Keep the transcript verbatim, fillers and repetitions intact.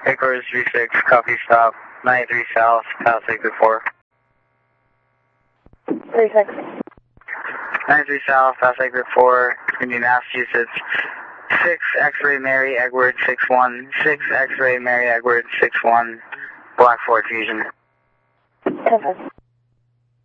Edwards three six, copy stop, ninety-three South, South Exit four. three six. ninety-three South, South Exit four, Indian, Massachusetts. six X-ray Mary Edward six one, six X-ray Mary Edward six one, Black Ford Fusion. ten five.